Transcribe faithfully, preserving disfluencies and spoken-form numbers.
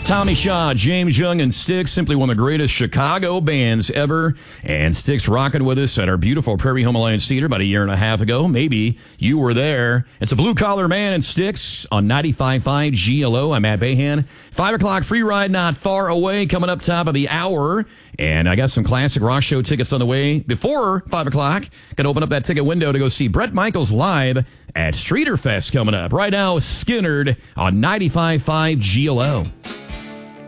Tommy Shaw, James Young, and Styx, simply one of the greatest Chicago bands ever. And Styx rocking with us at our beautiful Prairie Home Alliance Theater about a year and a half ago. Maybe you were there. It's a Blue Collar Man and Styx on ninety-five point five G L O. I'm Matt Bahan. Five o'clock free ride not far away, coming up top of the hour. And I got some classic rock show tickets on the way before five o'clock. Got to open up that ticket window to go see Bret Michaels live at Streeter Fest coming up. Right now, Skinnerd on ninety-five point five G L O.